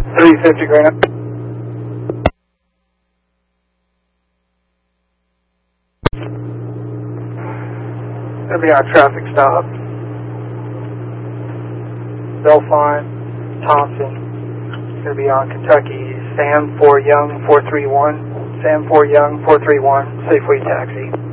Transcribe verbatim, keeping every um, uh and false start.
three fifty Granite. Gonna be our traffic stop. Belfine, Thompson. Gonna be on Kentucky. Sam four Young four three one. Sam four Young four three one. Safeway taxi.